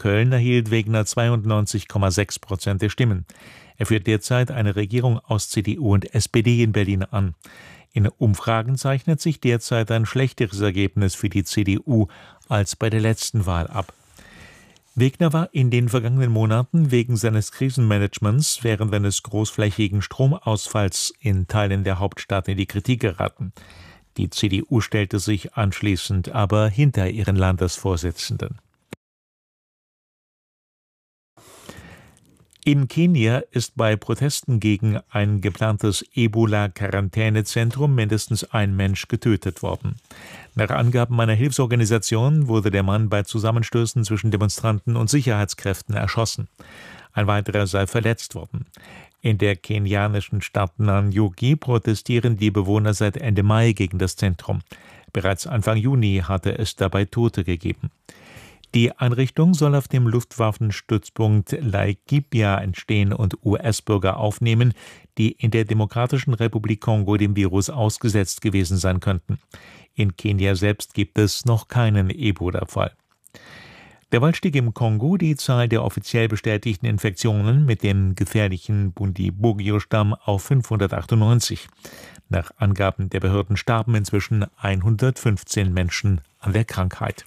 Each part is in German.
Köln erhielt Wegner 92,6% der Stimmen. Er führt derzeit eine Regierung aus CDU und SPD in Berlin an. In Umfragen zeichnet sich derzeit ein schlechteres Ergebnis für die CDU als bei der letzten Wahl ab. Wegner war in den vergangenen Monaten wegen seines Krisenmanagements während eines großflächigen Stromausfalls in Teilen der Hauptstadt in die Kritik geraten. Die CDU stellte sich anschließend aber hinter ihren Landesvorsitzenden. In Kenia ist bei Protesten gegen ein geplantes Ebola-Quarantänezentrum mindestens ein Mensch getötet worden. Nach Angaben einer Hilfsorganisation wurde der Mann bei Zusammenstößen zwischen Demonstranten und Sicherheitskräften erschossen. Ein weiterer sei verletzt worden. In der kenianischen Stadt Nanyuki protestieren die Bewohner seit Ende Mai gegen das Zentrum. Bereits Anfang Juni hatte es dabei Tote gegeben. Die Einrichtung soll auf dem Luftwaffenstützpunkt Laikipia entstehen und US-Bürger aufnehmen, die in der Demokratischen Republik Kongo dem Virus ausgesetzt gewesen sein könnten. In Kenia selbst gibt es noch keinen Ebola-Fall. Derweil stieg im Kongo die Zahl der offiziell bestätigten Infektionen mit dem gefährlichen Bundibugyo-Stamm auf 598. Nach Angaben der Behörden starben inzwischen 115 Menschen an der Krankheit.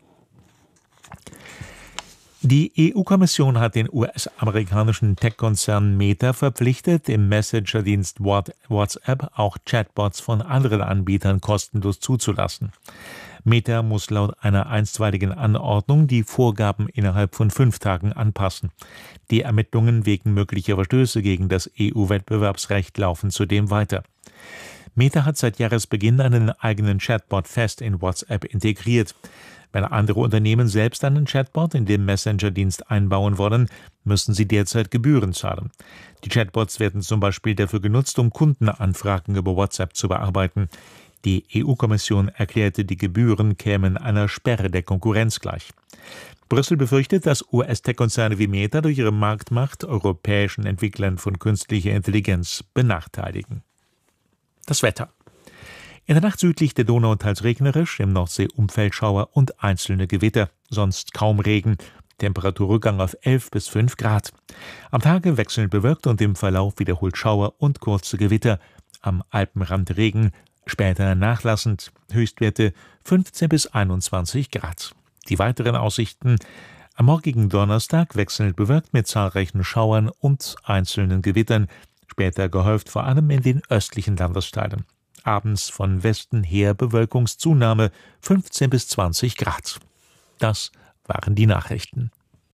Die EU-Kommission hat den US-amerikanischen Tech-Konzern Meta verpflichtet, im Messenger-Dienst WhatsApp auch Chatbots von anderen Anbietern kostenlos zuzulassen. Meta muss laut einer einstweiligen Anordnung die Vorgaben innerhalb von 5 Tagen anpassen. Die Ermittlungen wegen möglicher Verstöße gegen das EU-Wettbewerbsrecht laufen zudem weiter. Meta hat seit Jahresbeginn einen eigenen Chatbot fest in WhatsApp integriert. Wenn andere Unternehmen selbst einen Chatbot in den Messenger-Dienst einbauen wollen, müssen sie derzeit Gebühren zahlen. Die Chatbots werden zum Beispiel dafür genutzt, um Kundenanfragen über WhatsApp zu bearbeiten. Die EU-Kommission erklärte, die Gebühren kämen einer Sperre der Konkurrenz gleich. Brüssel befürchtet, dass US-Tech-Konzerne wie Meta durch ihre Marktmacht europäischen Entwicklern von künstlicher Intelligenz benachteiligen. Das Wetter. In der Nacht südlich der Donau teils regnerisch, im Nordsee Umfeldschauer und einzelne Gewitter, sonst kaum Regen. Temperaturrückgang auf 11 bis 5 Grad. Am Tage wechselnd bewölkt und im Verlauf wiederholt Schauer und kurze Gewitter. Am Alpenrand Regen, später nachlassend, Höchstwerte 15 bis 21 Grad. Die weiteren Aussichten: am morgigen Donnerstag wechselnd bewölkt mit zahlreichen Schauern und einzelnen Gewittern, später gehäuft vor allem in den östlichen Landesteilen. Abends von Westen her Bewölkungszunahme 15 bis 20 Grad. Das waren die Nachrichten.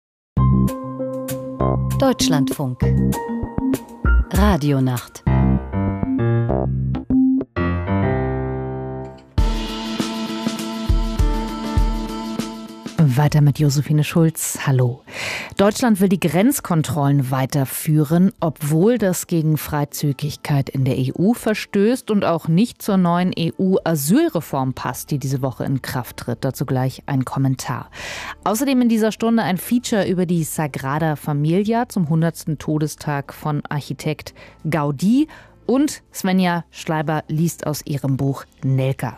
Deutschlandfunk. Radionacht. Weiter mit Josephine Schulz. Hallo. Deutschland will die Grenzkontrollen weiterführen, obwohl das gegen Freizügigkeit in der EU verstößt und auch nicht zur neuen EU-Asylreform passt, die diese Woche in Kraft tritt. Dazu gleich ein Kommentar. Außerdem in dieser Stunde ein Feature über die Sagrada Familia zum 100. Todestag von Architekt Gaudí, und Svenja Schleiber liest aus ihrem Buch Nelka.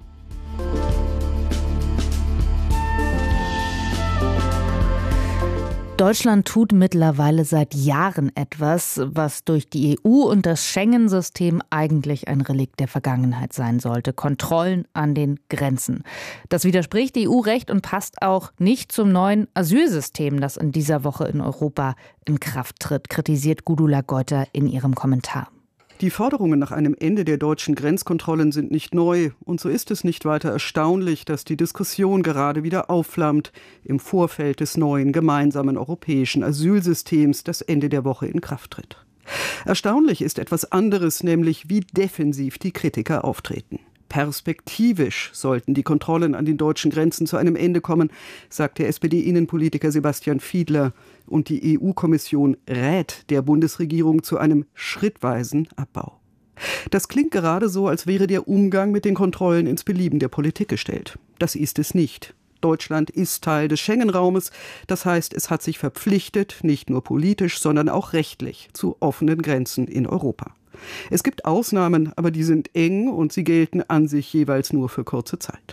Deutschland tut mittlerweile seit Jahren etwas, was durch die EU und das Schengen-System eigentlich ein Relikt der Vergangenheit sein sollte. Kontrollen an den Grenzen. Das widerspricht EU-Recht und passt auch nicht zum neuen Asylsystem, das in dieser Woche in Europa in Kraft tritt, kritisiert Gudula Geuter in ihrem Kommentar. Die Forderungen nach einem Ende der deutschen Grenzkontrollen sind nicht neu. Und so ist es nicht weiter erstaunlich, dass die Diskussion gerade wieder aufflammt im Vorfeld des neuen gemeinsamen europäischen Asylsystems, das Ende der Woche in Kraft tritt. Erstaunlich ist etwas anderes, nämlich wie defensiv die Kritiker auftreten. Perspektivisch sollten die Kontrollen an den deutschen Grenzen zu einem Ende kommen, sagt der SPD-Innenpolitiker Sebastian Fiedler. Und die EU-Kommission rät der Bundesregierung zu einem schrittweisen Abbau. Das klingt gerade so, als wäre der Umgang mit den Kontrollen ins Belieben der Politik gestellt. Das ist es nicht. Deutschland ist Teil des Schengen-Raumes. Das heißt, es hat sich verpflichtet, nicht nur politisch, sondern auch rechtlich, zu offenen Grenzen in Europa. Es gibt Ausnahmen, aber die sind eng und sie gelten an sich jeweils nur für kurze Zeit.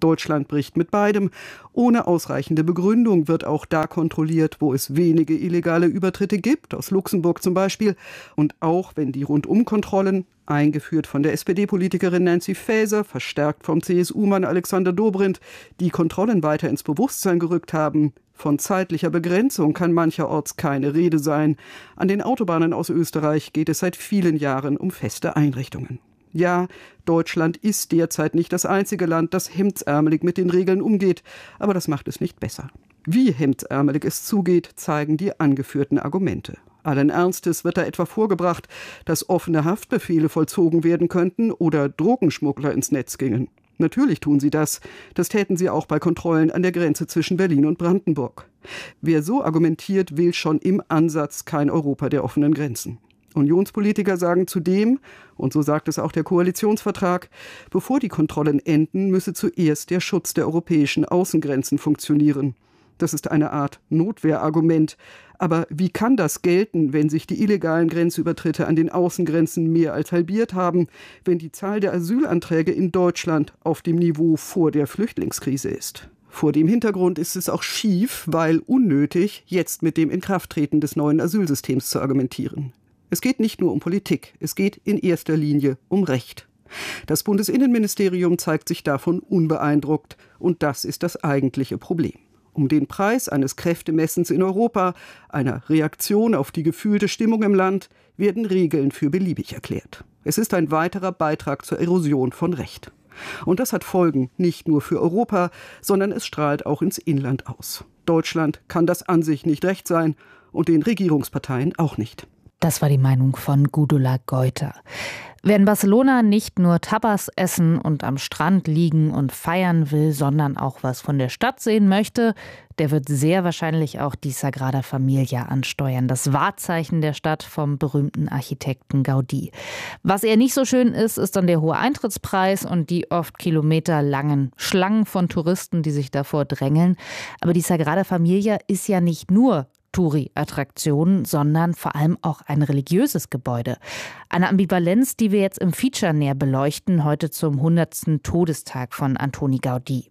Deutschland bricht mit beidem. Ohne ausreichende Begründung wird auch da kontrolliert, wo es wenige illegale Übertritte gibt, aus Luxemburg zum Beispiel. Und auch wenn die Rundumkontrollen, eingeführt von der SPD-Politikerin Nancy Faeser, verstärkt vom CSU-Mann Alexander Dobrindt, die Kontrollen weiter ins Bewusstsein gerückt haben, von zeitlicher Begrenzung kann mancherorts keine Rede sein. An den Autobahnen aus Österreich geht es seit vielen Jahren um feste Einrichtungen. Ja, Deutschland ist derzeit nicht das einzige Land, das hemdsärmelig mit den Regeln umgeht, aber das macht es nicht besser. Wie hemdsärmelig es zugeht, zeigen die angeführten Argumente. Allen Ernstes wird da etwa vorgebracht, dass offene Haftbefehle vollzogen werden könnten oder Drogenschmuggler ins Netz gingen. Natürlich tun sie das. Das täten sie auch bei Kontrollen an der Grenze zwischen Berlin und Brandenburg. Wer so argumentiert, will schon im Ansatz kein Europa der offenen Grenzen. Unionspolitiker sagen zudem, und so sagt es auch der Koalitionsvertrag, bevor die Kontrollen enden, müsse zuerst der Schutz der europäischen Außengrenzen funktionieren. Das ist eine Art Notwehrargument. Aber wie kann das gelten, wenn sich die illegalen Grenzübertritte an den Außengrenzen mehr als halbiert haben, wenn die Zahl der Asylanträge in Deutschland auf dem Niveau vor der Flüchtlingskrise ist? Vor dem Hintergrund ist es auch schief, weil unnötig, jetzt mit dem Inkrafttreten des neuen Asylsystems zu argumentieren. Es geht nicht nur um Politik, es geht in erster Linie um Recht. Das Bundesinnenministerium zeigt sich davon unbeeindruckt und das ist das eigentliche Problem. Um den Preis eines Kräftemessens in Europa, einer Reaktion auf die gefühlte Stimmung im Land, werden Regeln für beliebig erklärt. Es ist ein weiterer Beitrag zur Erosion von Recht. Und das hat Folgen nicht nur für Europa, sondern es strahlt auch ins Inland aus. Deutschland kann das an sich nicht recht sein und den Regierungsparteien auch nicht. Das war die Meinung von Gudula Geuter. Wer in Barcelona nicht nur Tapas essen und am Strand liegen und feiern will, sondern auch was von der Stadt sehen möchte, der wird sehr wahrscheinlich auch die Sagrada Familia ansteuern, das Wahrzeichen der Stadt vom berühmten Architekten Gaudí. Was eher nicht so schön ist, ist dann der hohe Eintrittspreis und die oft kilometerlangen Schlangen von Touristen, die sich davor drängeln. Aber die Sagrada Familia ist ja nicht nur Touri-Attraktion, sondern vor allem auch ein religiöses Gebäude. Eine Ambivalenz, die wir jetzt im Feature näher beleuchten, heute zum 100. Todestag von Antoni Gaudí.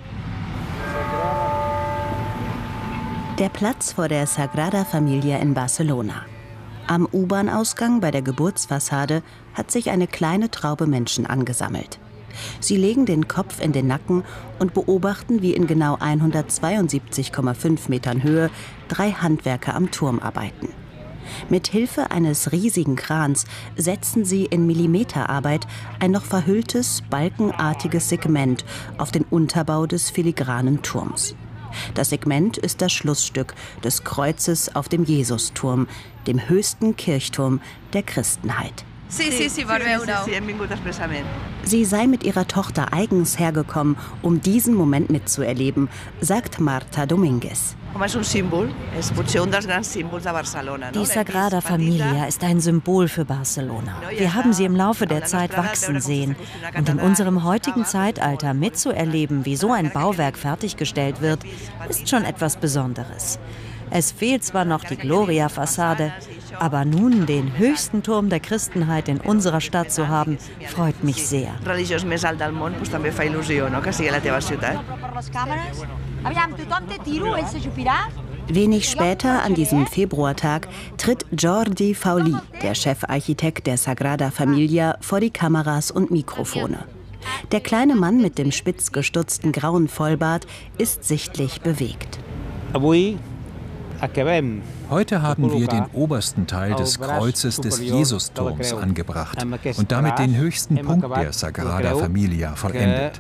Der Platz vor der Sagrada Familia in Barcelona. Am U-Bahn-Ausgang bei der Geburtsfassade hat sich eine kleine Traube Menschen angesammelt. Sie legen den Kopf in den Nacken und beobachten, wie in genau 172,5 Metern Höhe 3 Handwerker am Turm arbeiten. Mit Hilfe eines riesigen Krans setzen sie in Millimeterarbeit ein noch verhülltes, balkenartiges Segment auf den Unterbau des filigranen Turms. Das Segment ist das Schlussstück des Kreuzes auf dem Jesusturm, dem höchsten Kirchturm der Christenheit. Sie sei mit ihrer Tochter eigens hergekommen, um diesen Moment mitzuerleben, sagt Marta Domínguez. Die Sagrada Familia ist ein Symbol für Barcelona. Wir haben sie im Laufe der Zeit wachsen sehen. Und in unserem heutigen Zeitalter mitzuerleben, wie so ein Bauwerk fertiggestellt wird, ist schon etwas Besonderes. Es fehlt zwar noch die Gloria-Fassade, aber nun den höchsten Turm der Christenheit in unserer Stadt zu haben, freut mich sehr. Wenig später, an diesem Februartag, tritt Jordi Fauli, der Chefarchitekt der Sagrada Familia, vor die Kameras und Mikrofone. Der kleine Mann mit dem spitz gestutzten grauen Vollbart ist sichtlich bewegt. Heute haben wir den obersten Teil des Kreuzes des Jesusturms angebracht und damit den höchsten Punkt der Sagrada Familia vollendet.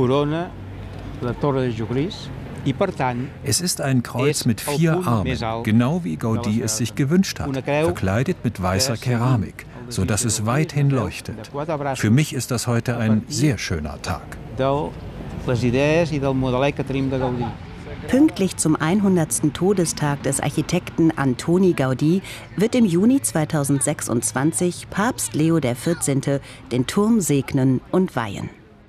Es ist ein Kreuz mit 4 Armen, genau wie Gaudí es sich gewünscht hat, verkleidet mit weißer Keramik, sodass es weithin leuchtet. Für mich ist das heute ein sehr schöner Tag. Pünktlich zum 100. Todestag des Architekten Antoni Gaudí wird im Juni 2026 Papst Leo XIV. Den Turm segnen und weihen.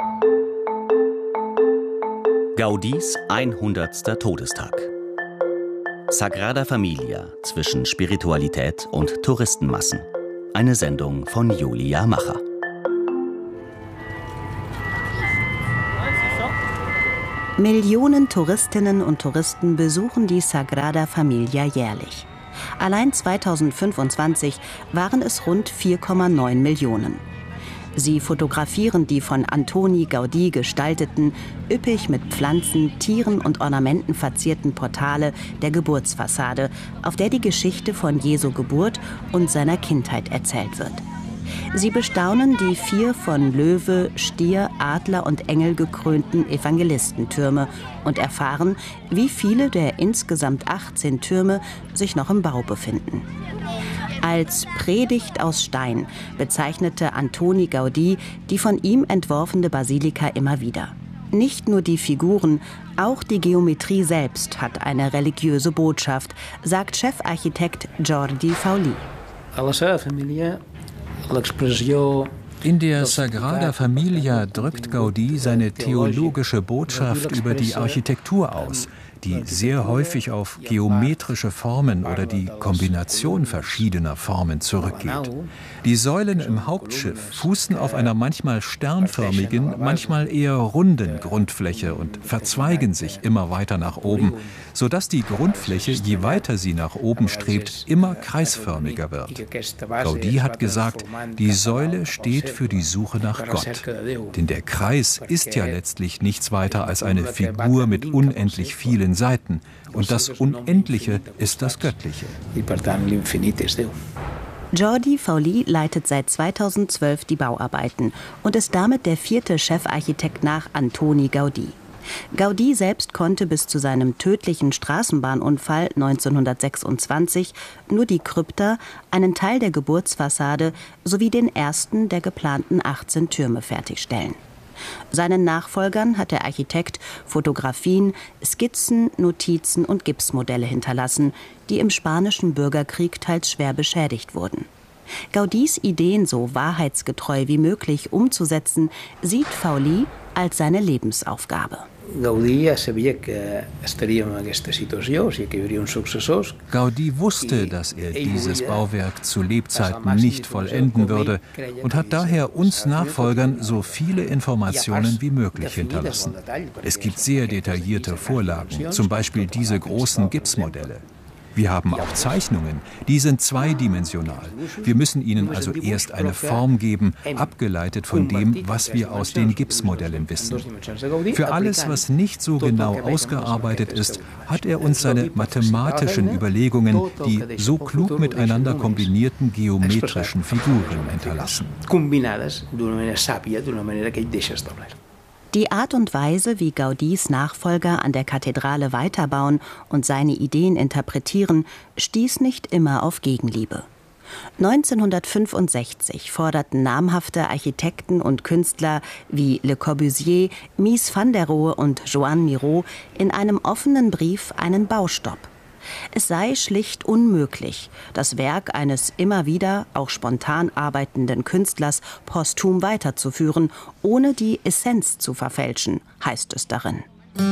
Gaudís 100. Todestag. Sagrada Familia zwischen Spiritualität und Touristenmassen. Eine Sendung von Julia Macher. Millionen Touristinnen und Touristen besuchen die Sagrada Familia jährlich. Allein 2025 waren es rund 4,9 Millionen. Sie fotografieren die von Antoni Gaudí gestalteten, üppig mit Pflanzen, Tieren und Ornamenten verzierten Portale der Geburtsfassade, auf der die Geschichte von Jesu Geburt und seiner Kindheit erzählt wird. Sie bestaunen die 4 von Löwe, Stier, Adler und Engel gekrönten Evangelistentürme und erfahren, wie viele der insgesamt 18 Türme sich noch im Bau befinden. Als Predigt aus Stein bezeichnete Antoni Gaudí die von ihm entworfene Basilika immer wieder. Nicht nur die Figuren, auch die Geometrie selbst hat eine religiöse Botschaft, sagt Chefarchitekt Jordi Fauli. In der Sagrada Familia drückt Gaudí seine theologische Botschaft über die Architektur aus, die sehr häufig auf geometrische Formen oder die Kombination verschiedener Formen zurückgeht. Die Säulen im Hauptschiff fußen auf einer manchmal sternförmigen, manchmal eher runden Grundfläche und verzweigen sich immer weiter nach oben, sodass die Grundfläche, je weiter sie nach oben strebt, immer kreisförmiger wird. Gaudí hat gesagt, die Säule steht für die Suche nach Gott. Denn der Kreis ist ja letztlich nichts weiter als eine Figur mit unendlich vielen Seiten. Und das Unendliche ist das Göttliche. Jordi Fauli leitet seit 2012 die Bauarbeiten und ist damit der 4. Chefarchitekt nach Antoni Gaudí. Gaudí selbst konnte bis zu seinem tödlichen Straßenbahnunfall 1926 nur die Krypta, einen Teil der Geburtsfassade sowie den ersten der geplanten 18 Türme fertigstellen. Seinen Nachfolgern hat der Architekt Fotografien, Skizzen, Notizen und Gipsmodelle hinterlassen, die im Spanischen Bürgerkrieg teils schwer beschädigt wurden. Gaudís Ideen so wahrheitsgetreu wie möglich umzusetzen, sieht Fauli als seine Lebensaufgabe. Gaudí wusste, dass er dieses Bauwerk zu Lebzeiten nicht vollenden würde und hat daher uns Nachfolgern so viele Informationen wie möglich hinterlassen. Es gibt sehr detaillierte Vorlagen, zum Beispiel diese großen Gipsmodelle. Wir haben auch Zeichnungen, die sind zweidimensional. Wir müssen ihnen also erst eine Form geben, abgeleitet von dem, was wir aus den Gipsmodellen wissen. Für alles, was nicht so genau ausgearbeitet ist, hat er uns seine mathematischen Überlegungen, die so klug miteinander kombinierten geometrischen Figuren hinterlassen. Die Art und Weise, wie Gaudís Nachfolger an der Kathedrale weiterbauen und seine Ideen interpretieren, stieß nicht immer auf Gegenliebe. 1965 forderten namhafte Architekten und Künstler wie Le Corbusier, Mies van der Rohe und Joan Miró in einem offenen Brief einen Baustopp. Es sei schlicht unmöglich, das Werk eines immer wieder, auch spontan arbeitenden Künstlers posthum weiterzuführen, ohne die Essenz zu verfälschen, heißt es darin.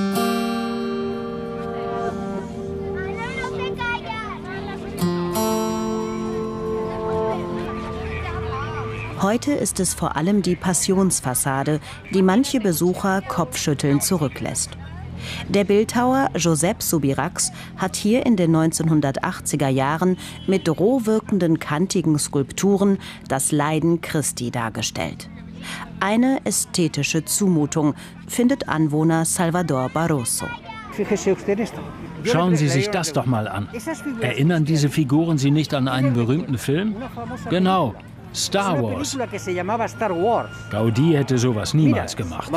Heute ist es vor allem die Passionsfassade, die manche Besucher kopfschüttelnd zurücklässt. Der Bildhauer Josep Subirachs hat hier in den 1980er Jahren mit roh wirkenden, kantigen Skulpturen das Leiden Christi dargestellt. Eine ästhetische Zumutung, findet Anwohner Salvador Barroso. Schauen Sie sich das doch mal an. Erinnern diese Figuren Sie nicht an einen berühmten Film? Genau, Star Wars. Gaudí hätte sowas niemals gemacht.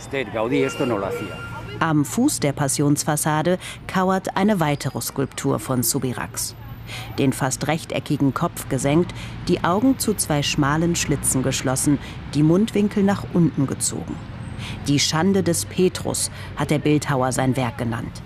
Am Fuß der Passionsfassade kauert eine weitere Skulptur von Subirachs. Den fast rechteckigen Kopf gesenkt, die Augen zu 2 schmalen Schlitzen geschlossen, die Mundwinkel nach unten gezogen. Die Schande des Petrus hat der Bildhauer sein Werk genannt.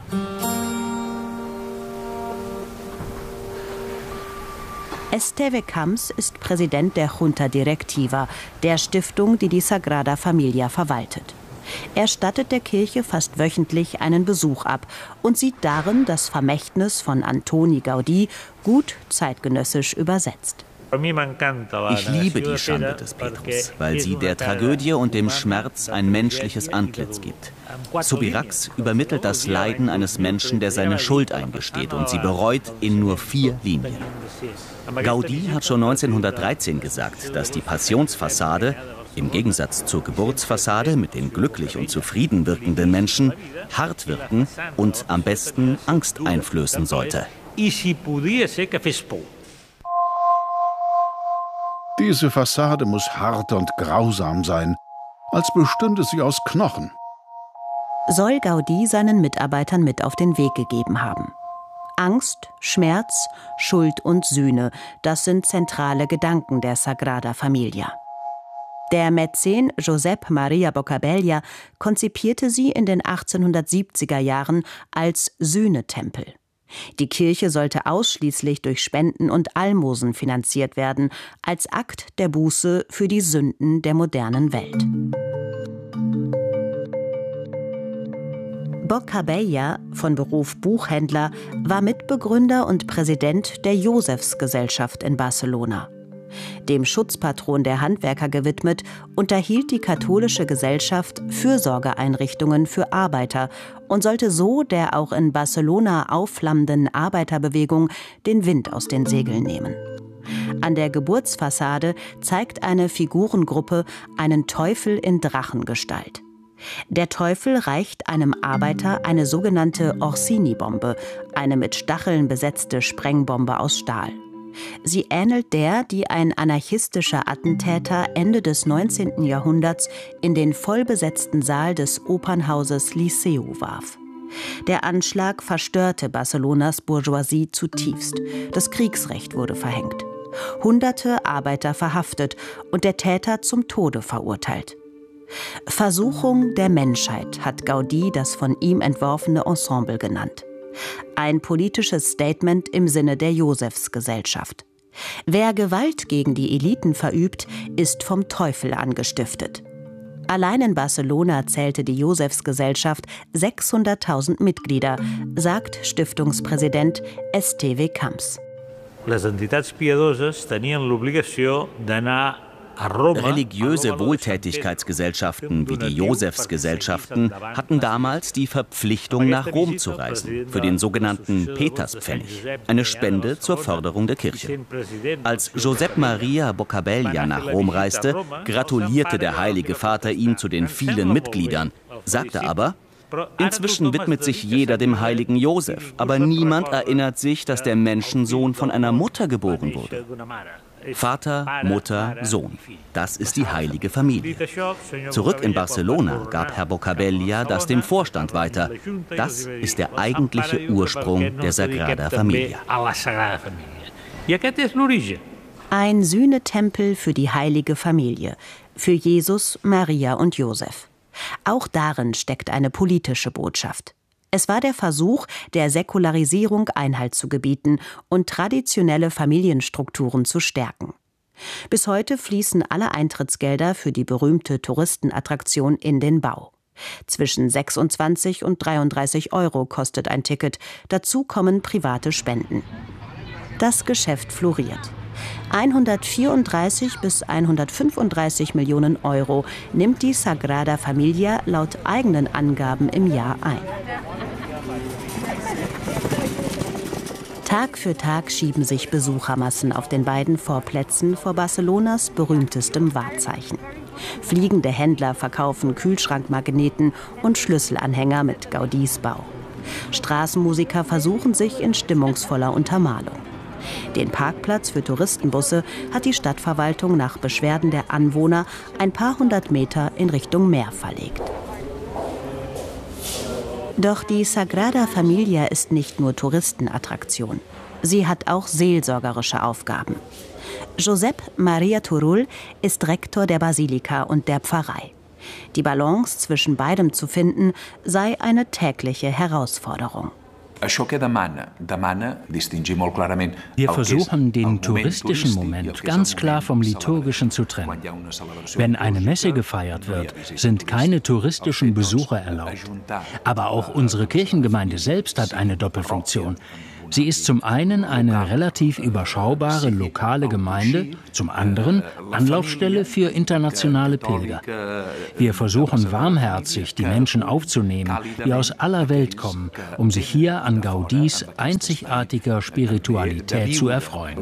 Esteve Camps ist Präsident der Junta Directiva, der Stiftung, die die Sagrada Familia verwaltet. Er stattet der Kirche fast wöchentlich einen Besuch ab und sieht darin das Vermächtnis von Antoni Gaudí gut zeitgenössisch übersetzt. Ich liebe die Schande des Petrus, weil sie der Tragödie und dem Schmerz ein menschliches Antlitz gibt. Subirax übermittelt das Leiden eines Menschen, der seine Schuld eingesteht und sie bereut in nur 4 Linien. Gaudí hat schon 1913 gesagt, dass die Passionsfassade im Gegensatz zur Geburtsfassade mit den glücklich und zufrieden wirkenden Menschen hart wirken und am besten Angst einflößen sollte. Diese Fassade muss hart und grausam sein, als bestünde sie aus Knochen. Soll Gaudí seinen Mitarbeitern mit auf den Weg gegeben haben. Angst, Schmerz, Schuld und Sühne, das sind zentrale Gedanken der Sagrada Familia. Der Mäzen Josep Maria Boccabella konzipierte sie in den 1870er Jahren als Sühnetempel. Die Kirche sollte ausschließlich durch Spenden und Almosen finanziert werden, als Akt der Buße für die Sünden der modernen Welt. Boccabella, von Beruf Buchhändler, war Mitbegründer und Präsident der Josefsgesellschaft in Barcelona. Dem Schutzpatron der Handwerker gewidmet, unterhielt die katholische Gesellschaft Fürsorgeeinrichtungen für Arbeiter und sollte so der auch in Barcelona aufflammenden Arbeiterbewegung den Wind aus den Segeln nehmen. An der Geburtsfassade zeigt eine Figurengruppe einen Teufel in Drachengestalt. Der Teufel reicht einem Arbeiter eine sogenannte Orsini-Bombe, eine mit Stacheln besetzte Sprengbombe aus Stahl. Sie ähnelt der, die ein anarchistischer Attentäter Ende des 19. Jahrhunderts in den vollbesetzten Saal des Opernhauses Liceu warf. Der Anschlag verstörte Barcelonas Bourgeoisie zutiefst. Das Kriegsrecht wurde verhängt. Hunderte Arbeiter verhaftet und der Täter zum Tode verurteilt. Versuchung der Menschheit hat Gaudí das von ihm entworfene Ensemble genannt. Ein politisches Statement im Sinne der Josefsgesellschaft. Wer Gewalt gegen die Eliten verübt, ist vom Teufel angestiftet. Allein in Barcelona zählte die Josefsgesellschaft 600.000 Mitglieder, sagt Stiftungspräsident Esteve Camps. Les entitats piadoses tenien l'obligació d'anar. Religiöse Wohltätigkeitsgesellschaften wie die Josefsgesellschaften hatten damals die Verpflichtung, nach Rom zu reisen, für den sogenannten Peterspfennig, eine Spende zur Förderung der Kirche. Als Josep Maria Boccabella nach Rom reiste, gratulierte der Heilige Vater ihm zu den vielen Mitgliedern, sagte aber: Inzwischen widmet sich jeder dem heiligen Josef, aber niemand erinnert sich, dass der Menschensohn von einer Mutter geboren wurde. Vater, Mutter, Sohn. Das ist die heilige Familie. Zurück in Barcelona gab Herr Boccabella das dem Vorstand weiter. Das ist der eigentliche Ursprung der Sagrada Familia. Ein Sühnetempel für die heilige Familie, für Jesus, Maria und Josef. Auch darin steckt eine politische Botschaft. Es war der Versuch, der Säkularisierung Einhalt zu gebieten und traditionelle Familienstrukturen zu stärken. Bis heute fließen alle Eintrittsgelder für die berühmte Touristenattraktion in den Bau. Zwischen 26 und 33 € kostet ein Ticket. Dazu kommen private Spenden. Das Geschäft floriert. 134 bis 135 Millionen € nimmt die Sagrada Familia laut eigenen Angaben im Jahr ein. Tag für Tag schieben sich Besuchermassen auf den beiden Vorplätzen vor Barcelonas berühmtestem Wahrzeichen. Fliegende Händler verkaufen Kühlschrankmagneten und Schlüsselanhänger mit Gaudís Bau. Straßenmusiker versuchen sich in stimmungsvoller Untermalung. Den Parkplatz für Touristenbusse hat die Stadtverwaltung nach Beschwerden der Anwohner ein paar hundert Meter in Richtung Meer verlegt. Doch die Sagrada Familia ist nicht nur Touristenattraktion. Sie hat auch seelsorgerische Aufgaben. Josep Maria Turull ist Rektor der Basilika und der Pfarrei. Die Balance zwischen beidem zu finden, sei eine tägliche Herausforderung. Wir versuchen, den touristischen Moment ganz klar vom liturgischen zu trennen. Wenn eine Messe gefeiert wird, sind keine touristischen Besucher erlaubt. Aber auch unsere Kirchengemeinde selbst hat eine Doppelfunktion. Sie ist zum einen eine relativ überschaubare lokale Gemeinde, zum anderen Anlaufstelle für internationale Pilger. Wir versuchen warmherzig, die Menschen aufzunehmen, die aus aller Welt kommen, um sich hier an Gaudís einzigartiger Spiritualität zu erfreuen.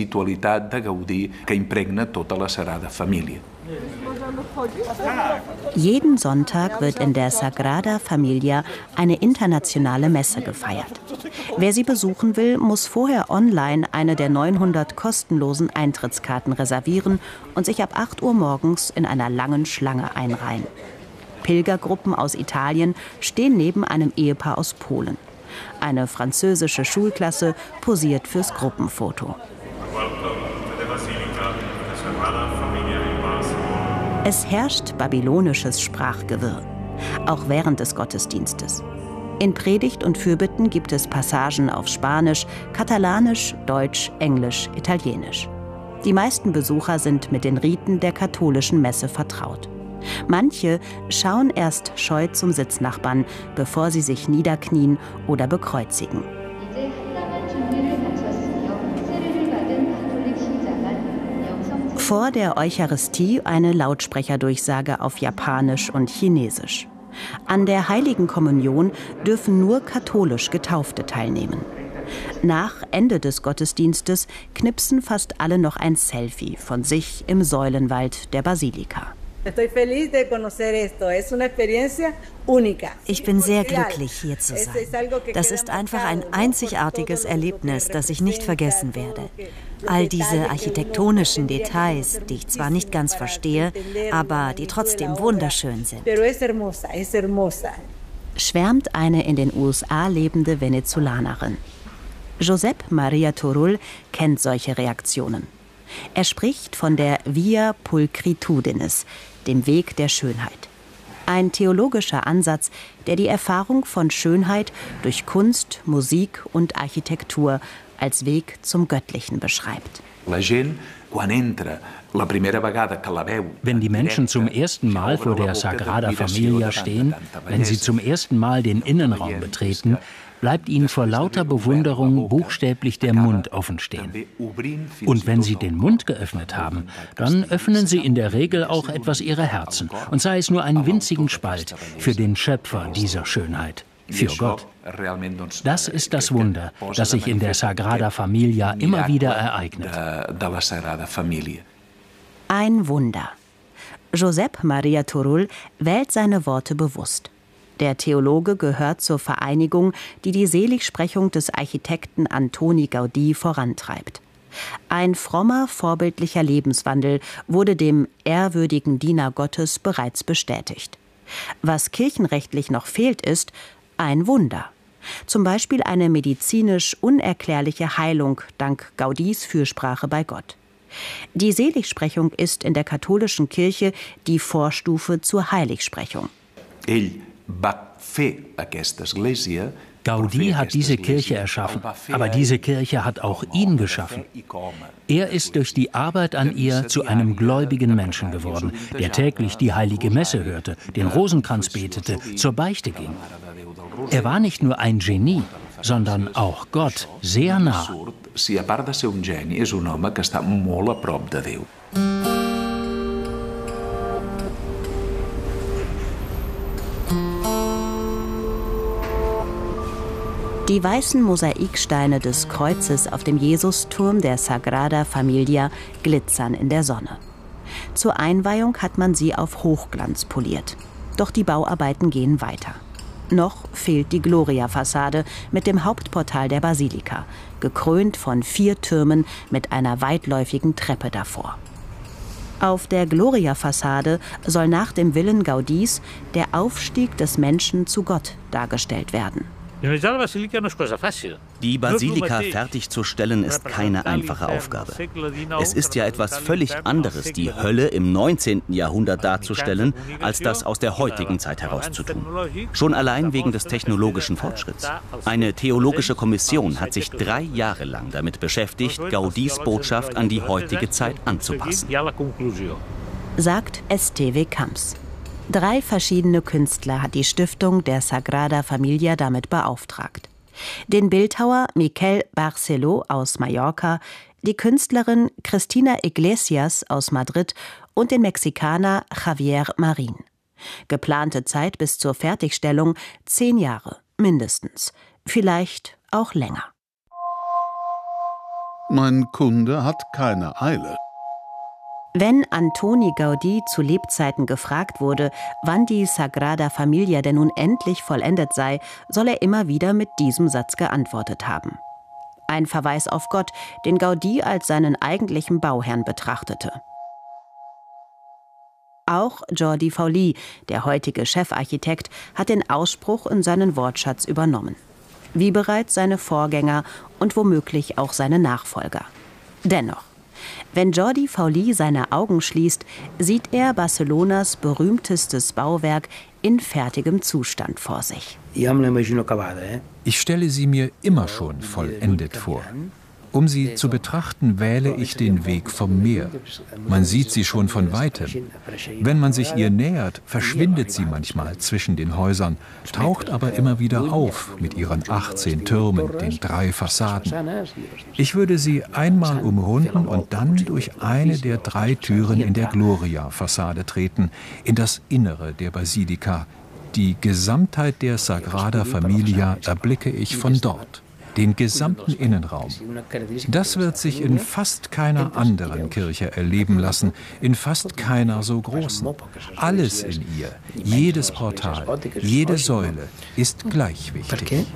Jeden Sonntag wird in der Sagrada Familia eine internationale Messe gefeiert. Wer sie besuchen will, muss vorher online eine der 900 kostenlosen Eintrittskarten reservieren und sich ab 8 Uhr morgens in einer langen Schlange einreihen. Pilgergruppen aus Italien stehen neben einem Ehepaar aus Polen. Eine französische Schulklasse posiert fürs Gruppenfoto. Es herrscht babylonisches Sprachgewirr, auch während des Gottesdienstes. In Predigt und Fürbitten gibt es Passagen auf Spanisch, Katalanisch, Deutsch, Englisch, Italienisch. Die meisten Besucher sind mit den Riten der katholischen Messe vertraut. Manche schauen erst scheu zum Sitznachbarn, bevor sie sich niederknien oder bekreuzigen. Vor der Eucharistie eine Lautsprecherdurchsage auf Japanisch und Chinesisch. An der Heiligen Kommunion dürfen nur katholisch Getaufte teilnehmen. Nach Ende des Gottesdienstes knipsen fast alle noch ein Selfie von sich im Säulenwald der Basilika. Ich bin sehr glücklich, hier zu sein. Das ist einfach ein einzigartiges Erlebnis, das ich nicht vergessen werde. All diese architektonischen Details, die ich zwar nicht ganz verstehe, aber die trotzdem wunderschön sind. Schwärmt eine in den USA lebende Venezolanerin. Josep Maria Turull kennt solche Reaktionen. Er spricht von der Via Pulchritudinis, dem Weg der Schönheit. Ein theologischer Ansatz, der die Erfahrung von Schönheit durch Kunst, Musik und Architektur als Weg zum Göttlichen beschreibt. Wenn die Menschen zum ersten Mal vor der Sagrada Familia stehen, wenn sie zum ersten Mal den Innenraum betreten, bleibt ihnen vor lauter Bewunderung buchstäblich der Mund offen stehen. Und wenn sie den Mund geöffnet haben, dann öffnen sie in der Regel auch etwas ihrer Herzen, und sei es nur einen winzigen Spalt, für den Schöpfer dieser Schönheit, für Gott. Das ist das Wunder, das sich in der Sagrada Familia immer wieder ereignet. Ein Wunder. Josep Maria Turull wählt seine Worte bewusst. Der Theologe gehört zur Vereinigung, die die Seligsprechung des Architekten Antoni Gaudí vorantreibt. Ein frommer, vorbildlicher Lebenswandel wurde dem ehrwürdigen Diener Gottes bereits bestätigt. Was kirchenrechtlich noch fehlt, ist ein Wunder. Zum Beispiel eine medizinisch unerklärliche Heilung dank Gaudís Fürsprache bei Gott. Die Seligsprechung ist in der katholischen Kirche die Vorstufe zur Heiligsprechung. Gaudí hat diese Kirche erschaffen, aber diese Kirche hat auch ihn geschaffen. Er ist durch die Arbeit an ihr zu einem gläubigen Menschen geworden, der täglich die heilige Messe hörte, den Rosenkranz betete, zur Beichte ging. Er war nicht nur ein Genie, sondern auch Gott sehr nah. Die weißen Mosaiksteine des Kreuzes auf dem Jesusturm der Sagrada Familia glitzern in der Sonne. Zur Einweihung hat man sie auf Hochglanz poliert. Doch die Bauarbeiten gehen weiter. Noch fehlt die Gloria-Fassade mit dem Hauptportal der Basilika, gekrönt von 4 Türmen mit einer weitläufigen Treppe davor. Auf der Gloria-Fassade soll nach dem Willen Gaudís der Aufstieg des Menschen zu Gott dargestellt werden. Die Basilika fertigzustellen ist keine einfache Aufgabe. Es ist ja etwas völlig anderes, die Hölle im 19. Jahrhundert darzustellen, als das aus der heutigen Zeit herauszutun. Schon allein wegen des technologischen Fortschritts. Eine theologische Kommission hat sich 3 Jahre lang damit beschäftigt, Gaudís Botschaft an die heutige Zeit anzupassen. Sagt Esteve Camps. 3 verschiedene Künstler hat die Stiftung der Sagrada Familia damit beauftragt. Den Bildhauer Miquel Barceló aus Mallorca, die Künstlerin Cristina Iglesias aus Madrid und den Mexikaner Javier Marin. Geplante Zeit bis zur Fertigstellung 10 Jahre, mindestens. Vielleicht auch länger. Mein Kunde hat keine Eile. Wenn Antoni Gaudí zu Lebzeiten gefragt wurde, wann die Sagrada Familia denn nun endlich vollendet sei, soll er immer wieder mit diesem Satz geantwortet haben. Ein Verweis auf Gott, den Gaudí als seinen eigentlichen Bauherrn betrachtete. Auch Jordi Faullí, der heutige Chefarchitekt, hat den Ausspruch in seinen Wortschatz übernommen. Wie bereits seine Vorgänger und womöglich auch seine Nachfolger. Dennoch, wenn Jordi Faullí seine Augen schließt, sieht er Barcelonas berühmtestes Bauwerk in fertigem Zustand vor sich. Ich stelle sie mir immer schon vollendet vor. Um sie zu betrachten, wähle ich den Weg vom Meer. Man sieht sie schon von weitem. Wenn man sich ihr nähert, verschwindet sie manchmal zwischen den Häusern, taucht aber immer wieder auf mit ihren 18 Türmen, den 3 Fassaden. Ich würde sie einmal umrunden und dann durch eine der 3 Türen in der Gloria-Fassade treten, in das Innere der Basilika. Die Gesamtheit der Sagrada Familia erblicke ich von dort. Den gesamten Innenraum. Das wird sich in fast keiner anderen Kirche erleben lassen, in fast keiner so großen. Alles in ihr, jedes Portal, jede Säule ist gleich wichtig.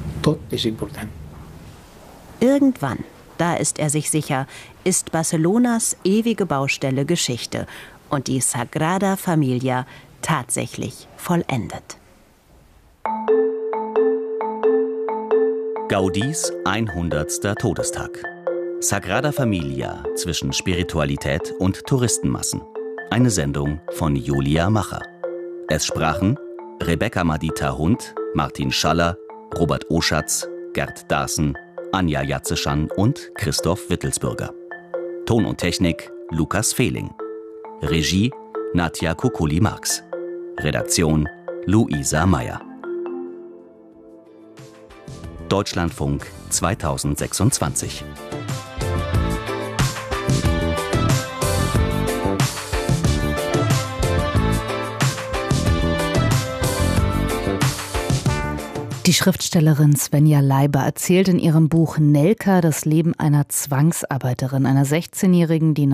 Irgendwann, da ist er sich sicher, ist Barcelonas ewige Baustelle Geschichte und die Sagrada Familia tatsächlich vollendet. Gaudís 100. Todestag. Sagrada Familia zwischen Spiritualität und Touristenmassen. Eine Sendung von Julia Macher. Es sprachen Rebecca Madita Hund, Martin Schaller, Robert Oschatz, Gerd Daaßen, Anja Jatzeschan und Christoph Wittelsbürger. Ton und Technik Lukas Fehling. Regie Nadja Kukuli-Marx. Redaktion Luisa Meyer. Deutschlandfunk 2026. Die Schriftstellerin Svenja Leiber erzählt in ihrem Buch Nelka das Leben einer Zwangsarbeiterin, einer 16-Jährigen, die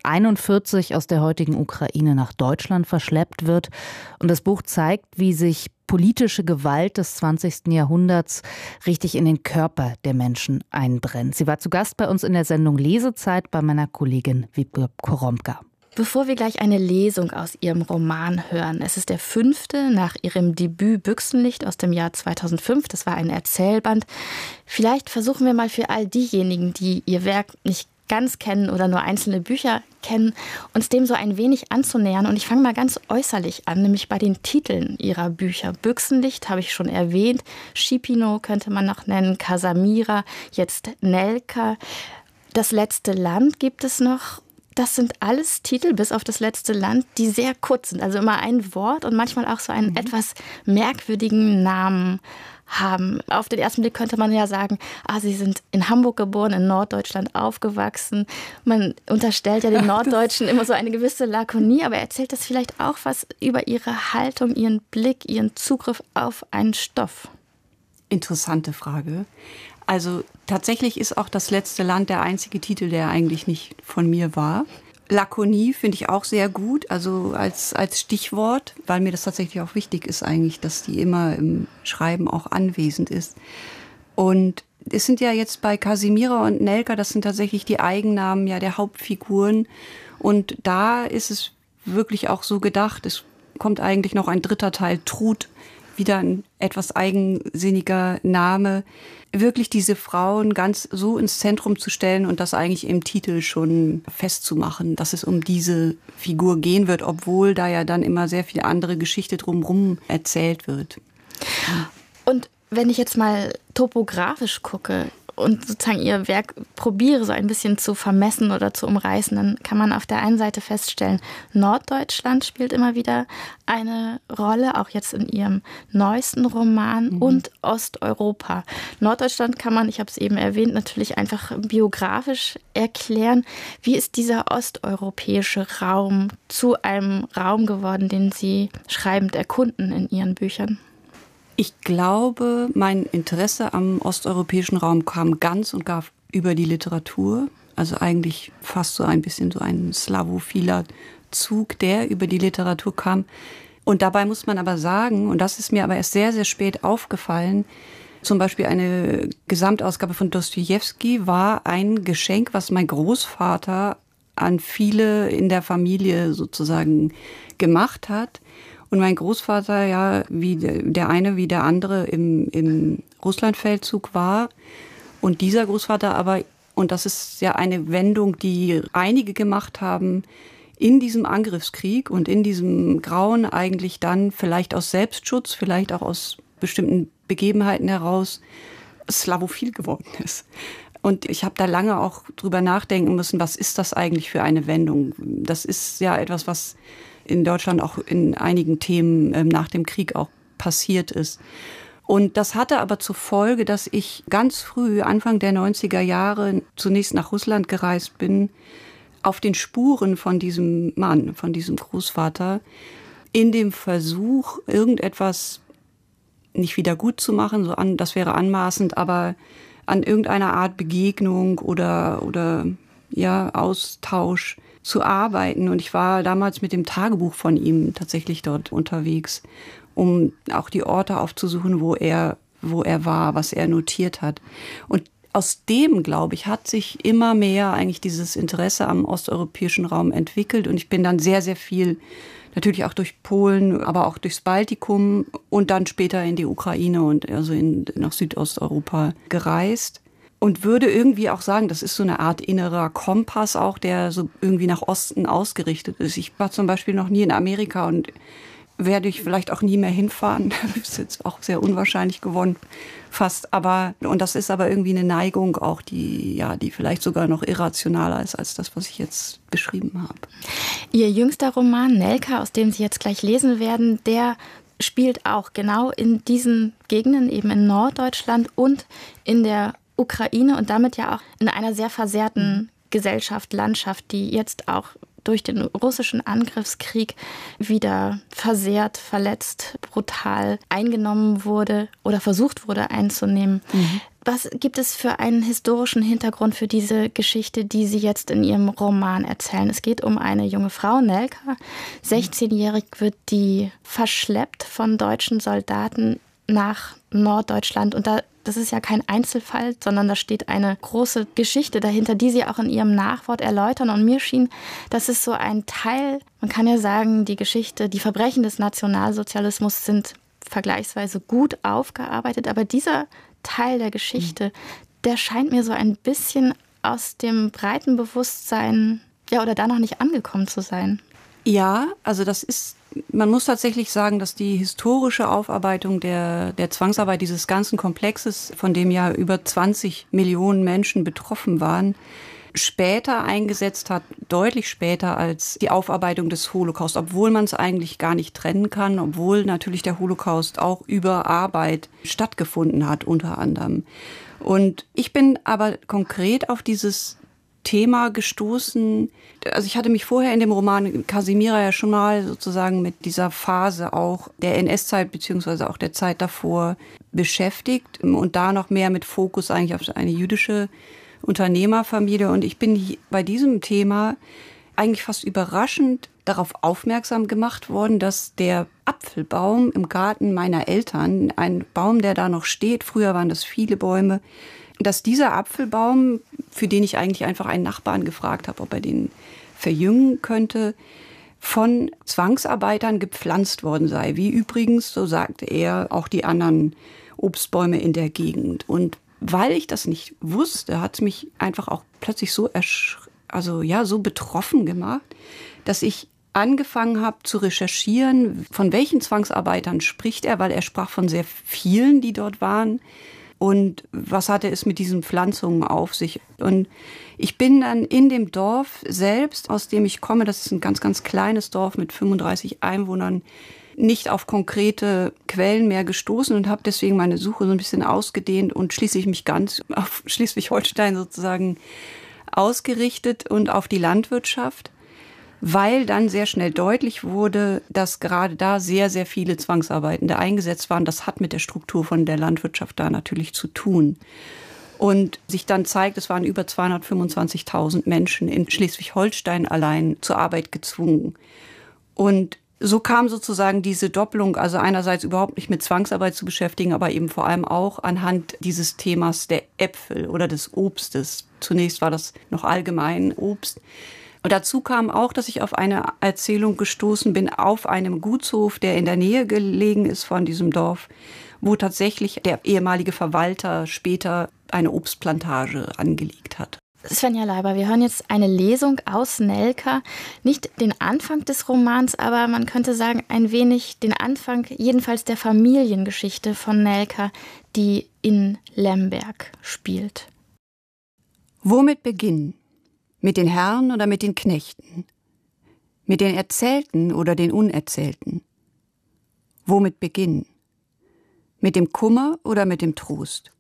1941 aus der heutigen Ukraine nach Deutschland verschleppt wird. Und das Buch zeigt, wie sich politische Gewalt des 20. Jahrhunderts richtig in den Körper der Menschen einbrennt. Sie war zu Gast bei uns in der Sendung Lesezeit bei meiner Kollegin Wiebke Koromka. Bevor wir gleich eine Lesung aus ihrem Roman hören, es ist der 5. nach ihrem Debüt Büchsenlicht aus dem Jahr 2005, das war ein Erzählband. Vielleicht versuchen wir mal für all diejenigen, die ihr Werk nicht ganz kennen oder nur einzelne Bücher kennen, uns dem so ein wenig anzunähern. Und ich fange mal ganz äußerlich an, nämlich bei den Titeln ihrer Bücher. Büchsenlicht habe ich schon erwähnt, Scipino könnte man noch nennen, Casamira, jetzt Nelka. Das letzte Land gibt es noch. Das sind alles Titel, bis auf das letzte Land, die sehr kurz sind. Also immer ein Wort und manchmal auch so einen etwas merkwürdigen Namen haben. Auf den ersten Blick könnte man ja sagen, Sie sind in Hamburg geboren, in Norddeutschland aufgewachsen. Man unterstellt ja den Norddeutschen immer so eine gewisse Lakonie, aber erzählt das vielleicht auch was über ihre Haltung, ihren Blick, ihren Zugriff auf einen Stoff? Interessante Frage. Also tatsächlich ist auch das letzte Land der einzige Titel, der eigentlich nicht von mir war. Lakonie finde ich auch sehr gut, also als Stichwort, weil mir das tatsächlich auch wichtig ist eigentlich, dass die immer im Schreiben auch anwesend ist. Und es sind ja jetzt bei Casimira und Nelka, das sind tatsächlich die Eigennamen ja der Hauptfiguren. Und da ist es wirklich auch so gedacht, es kommt eigentlich noch ein 3. Teil, Trud, wieder ein etwas eigensinniger Name, wirklich diese Frauen ganz so ins Zentrum zu stellen und das eigentlich im Titel schon festzumachen, dass es um diese Figur gehen wird, obwohl da ja dann immer sehr viel andere Geschichte drumherum erzählt wird. Und wenn ich jetzt mal topografisch gucke und sozusagen ihr Werk probiere, so ein bisschen zu vermessen oder zu umreißen, dann kann man auf der einen Seite feststellen, Norddeutschland spielt immer wieder eine Rolle, auch jetzt in ihrem neuesten Roman, und Osteuropa. Norddeutschland kann man, ich habe es eben erwähnt, natürlich einfach biografisch erklären. Wie ist dieser osteuropäische Raum zu einem Raum geworden, den Sie schreibend erkunden in Ihren Büchern? Ich glaube, mein Interesse am osteuropäischen Raum kam ganz und gar über die Literatur. Also eigentlich fast so ein bisschen so ein slavophiler Zug, der über die Literatur kam. Und dabei muss man aber sagen, und das ist mir aber erst sehr, sehr spät aufgefallen, zum Beispiel eine Gesamtausgabe von Dostojewski war ein Geschenk, was mein Großvater an viele in der Familie sozusagen gemacht hat. Und mein Großvater, ja, wie der eine, wie der andere im Russlandfeldzug war. Und dieser Großvater aber, und das ist ja eine Wendung, die einige gemacht haben, in diesem Angriffskrieg und in diesem Grauen eigentlich dann vielleicht aus Selbstschutz, vielleicht auch aus bestimmten Begebenheiten heraus slavophil geworden ist. Und ich habe da lange auch drüber nachdenken müssen, was ist das eigentlich für eine Wendung? Das ist ja etwas, was in Deutschland auch in einigen Themen nach dem Krieg auch passiert ist. Und das hatte aber zur Folge, dass ich ganz früh, Anfang der 90er Jahre, zunächst nach Russland gereist bin, auf den Spuren von diesem Mann, von diesem Großvater, in dem Versuch, irgendetwas nicht wieder gut zu machen, das wäre anmaßend, aber an irgendeiner Art Begegnung oder ja, Austausch zu arbeiten. Und ich war damals mit dem Tagebuch von ihm tatsächlich dort unterwegs, um auch die Orte aufzusuchen, wo er war, was er notiert hat. Und aus dem, glaube ich, hat sich immer mehr eigentlich dieses Interesse am osteuropäischen Raum entwickelt. Und ich bin dann sehr, sehr viel, natürlich auch durch Polen, aber auch durchs Baltikum und dann später in die Ukraine und also nach Südosteuropa gereist. Und würde irgendwie auch sagen, das ist so eine Art innerer Kompass auch, der so irgendwie nach Osten ausgerichtet ist. Ich war zum Beispiel noch nie in Amerika und werde ich vielleicht auch nie mehr hinfahren. Das ist jetzt auch sehr unwahrscheinlich geworden, fast. Und das ist aber irgendwie eine Neigung auch, die vielleicht sogar noch irrationaler ist als das, was ich jetzt beschrieben habe. Ihr jüngster Roman Nelka, aus dem Sie jetzt gleich lesen werden, der spielt auch genau in diesen Gegenden, eben in Norddeutschland und in der Ukraine und damit ja auch in einer sehr versehrten Gesellschaft, Landschaft, die jetzt auch durch den russischen Angriffskrieg wieder versehrt, verletzt, brutal eingenommen wurde oder versucht wurde einzunehmen. Was gibt es für einen historischen Hintergrund für diese Geschichte, die Sie jetzt in Ihrem Roman erzählen? Es geht um eine junge Frau, Nelka. 16-jährig wird die verschleppt von deutschen Soldaten nach Norddeutschland. Und das ist ja kein Einzelfall, sondern da steht eine große Geschichte dahinter, die Sie auch in Ihrem Nachwort erläutern. Und mir schien, das ist so ein Teil, man kann ja sagen, die Geschichte, die Verbrechen des Nationalsozialismus sind vergleichsweise gut aufgearbeitet. Aber dieser Teil der Geschichte, der scheint mir so ein bisschen aus dem breiten Bewusstsein, ja, oder da noch nicht angekommen zu sein. Ja, also man muss tatsächlich sagen, dass die historische Aufarbeitung der Zwangsarbeit dieses ganzen Komplexes, von dem ja über 20 Millionen Menschen betroffen waren, später eingesetzt hat, deutlich später als die Aufarbeitung des Holocaust, obwohl man es eigentlich gar nicht trennen kann, obwohl natürlich der Holocaust auch über Arbeit stattgefunden hat, unter anderem. Und ich bin aber konkret auf dieses Thema gestoßen. Also ich hatte mich vorher in dem Roman Kasimira ja schon mal sozusagen mit dieser Phase auch der NS-Zeit beziehungsweise auch der Zeit davor beschäftigt und da noch mehr mit Fokus eigentlich auf eine jüdische Unternehmerfamilie. Und ich bin bei diesem Thema eigentlich fast überraschend darauf aufmerksam gemacht worden, dass der Apfelbaum im Garten meiner Eltern, ein Baum, der da noch steht, früher waren das viele Bäume, dass dieser Apfelbaum, für den ich eigentlich einfach einen Nachbarn gefragt habe, ob er den verjüngen könnte, von Zwangsarbeitern gepflanzt worden sei. Wie übrigens, so sagte er, auch die anderen Obstbäume in der Gegend. Und weil ich das nicht wusste, hat es mich einfach auch plötzlich so betroffen gemacht, dass ich angefangen habe zu recherchieren, von welchen Zwangsarbeitern spricht er, weil er sprach von sehr vielen, die dort waren. und was hatte es mit diesen Pflanzungen auf sich. Und ich bin dann in dem Dorf selbst, aus dem ich komme, das ist ein ganz, ganz kleines Dorf mit 35 Einwohnern, nicht auf konkrete Quellen mehr gestoßen und habe deswegen meine Suche so ein bisschen ausgedehnt und schließlich mich ganz auf Schleswig-Holstein sozusagen ausgerichtet und auf die Landwirtschaft, weil dann sehr schnell deutlich wurde, dass gerade da sehr, sehr viele Zwangsarbeitende eingesetzt waren. Das hat mit der Struktur von der Landwirtschaft da natürlich zu tun. Und sich dann zeigt, es waren über 225.000 Menschen in Schleswig-Holstein allein zur Arbeit gezwungen. Und so kam sozusagen diese Doppelung, also einerseits überhaupt nicht mit Zwangsarbeit zu beschäftigen, aber eben vor allem auch anhand dieses Themas der Äpfel oder des Obstes. Zunächst war das noch allgemein Obst. Und dazu kam auch, dass ich auf eine Erzählung gestoßen bin, auf einem Gutshof, der in der Nähe gelegen ist von diesem Dorf, wo tatsächlich der ehemalige Verwalter später eine Obstplantage angelegt hat. Svenja Leiber, wir hören jetzt eine Lesung aus Nelka. Nicht den Anfang des Romans, aber man könnte sagen, ein wenig den Anfang, jedenfalls der Familiengeschichte von Nelka, die in Lemberg spielt. Womit beginnen? Mit den Herren oder mit den Knechten? Mit den Erzählten oder den Unerzählten? Womit beginnen? Mit dem Kummer oder mit dem Trost?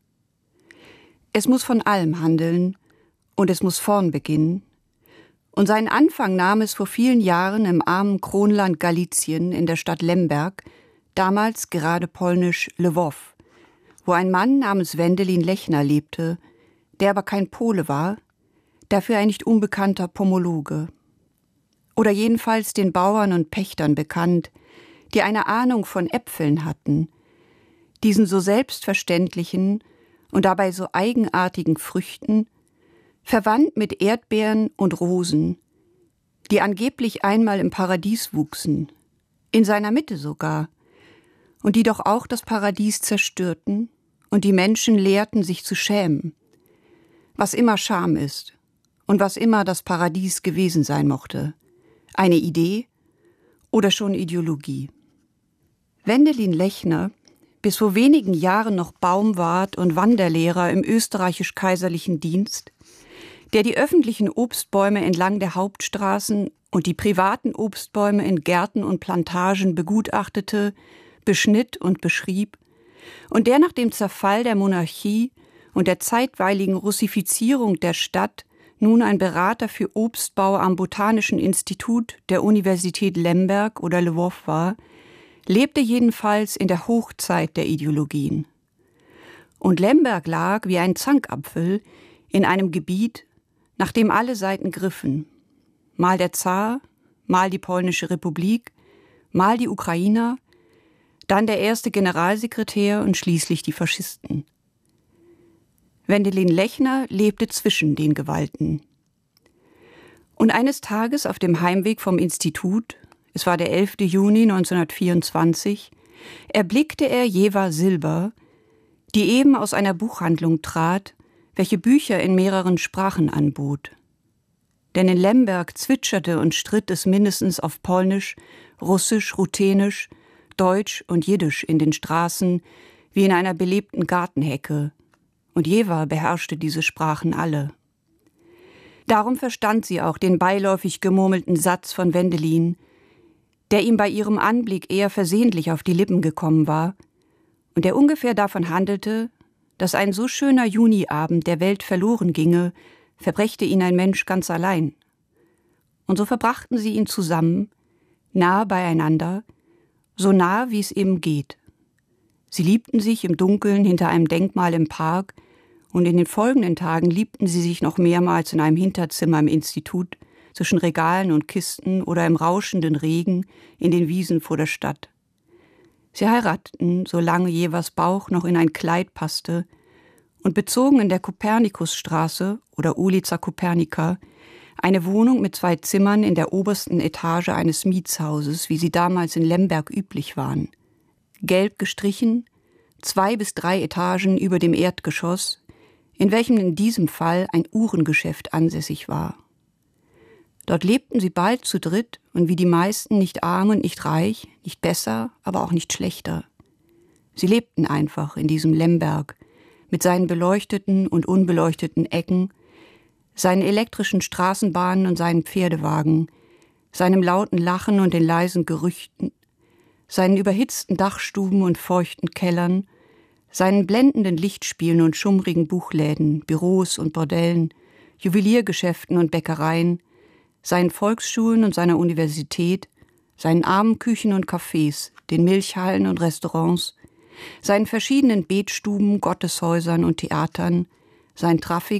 Es muss von allem handeln, und es muss vorn beginnen. Und seinen Anfang nahm es vor vielen Jahren im armen Kronland Galizien in der Stadt Lemberg, damals gerade polnisch Lwow, wo ein Mann namens Wendelin Lechner lebte, der aber kein Pole war, dafür ein nicht unbekannter Pomologe. Oder jedenfalls den Bauern und Pächtern bekannt, die eine Ahnung von Äpfeln hatten, diesen so selbstverständlichen und dabei so eigenartigen Früchten, verwandt mit Erdbeeren und Rosen, die angeblich einmal im Paradies wuchsen, in seiner Mitte sogar, und die doch auch das Paradies zerstörten und die Menschen lehrten, sich zu schämen, was immer Scham ist und was immer das Paradies gewesen sein mochte, eine Idee oder schon Ideologie. Wendelin Lechner, bis vor wenigen Jahren noch Baumwart und Wanderlehrer im österreichisch-kaiserlichen Dienst, der die öffentlichen Obstbäume entlang der Hauptstraßen und die privaten Obstbäume in Gärten und Plantagen begutachtete, beschnitt und beschrieb, und der nach dem Zerfall der Monarchie und der zeitweiligen Russifizierung der Stadt nun ein Berater für Obstbau am Botanischen Institut der Universität Lemberg oder Lwow war, lebte jedenfalls in der Hochzeit der Ideologien. Und Lemberg lag wie ein Zankapfel in einem Gebiet, nach dem alle Seiten griffen. Mal der Zar, mal die Polnische Republik, mal die Ukrainer, dann der erste Generalsekretär und schließlich die Faschisten. Wendelin Lechner lebte zwischen den Gewalten. Und eines Tages auf dem Heimweg vom Institut, es war der 11. Juni 1924, erblickte er Jeva Silber, die eben aus einer Buchhandlung trat, welche Bücher in mehreren Sprachen anbot. Denn in Lemberg zwitscherte und stritt es mindestens auf Polnisch, Russisch, Ruthenisch, Deutsch und Jiddisch in den Straßen, wie in einer belebten Gartenhecke, und Jeva beherrschte diese Sprachen alle. Darum verstand sie auch den beiläufig gemurmelten Satz von Wendelin, der ihm bei ihrem Anblick eher versehentlich auf die Lippen gekommen war und der ungefähr davon handelte, dass ein so schöner Juniabend der Welt verloren ginge, verbrächte ihn ein Mensch ganz allein. Und so verbrachten sie ihn zusammen, nah beieinander, so nah, wie es eben geht. Sie liebten sich im Dunkeln hinter einem Denkmal im Park, und in den folgenden Tagen liebten sie sich noch mehrmals in einem Hinterzimmer im Institut, zwischen Regalen und Kisten oder im rauschenden Regen in den Wiesen vor der Stadt. Sie heirateten, solange Jevas Bauch noch in ein Kleid passte, und bezogen in der Kopernikusstraße oder Ulica Kopernika eine Wohnung mit 2 Zimmern in der obersten Etage eines Mietshauses, wie sie damals in Lemberg üblich waren. Gelb gestrichen, 2 bis 3 Etagen über dem Erdgeschoss, in welchem in diesem Fall ein Uhrengeschäft ansässig war. Dort lebten sie bald zu dritt und wie die meisten nicht arm und nicht reich, nicht besser, aber auch nicht schlechter. Sie lebten einfach in diesem Lemberg, mit seinen beleuchteten und unbeleuchteten Ecken, seinen elektrischen Straßenbahnen und seinen Pferdewagen, seinem lauten Lachen und den leisen Gerüchten, seinen überhitzten Dachstuben und feuchten Kellern, seinen blendenden Lichtspielen und schummrigen Buchläden, Büros und Bordellen, Juweliergeschäften und Bäckereien, seinen Volksschulen und seiner Universität, seinen armen Küchen und Cafés, den Milchhallen und Restaurants, seinen verschiedenen Betstuben, Gotteshäusern und Theatern, seinen Traffic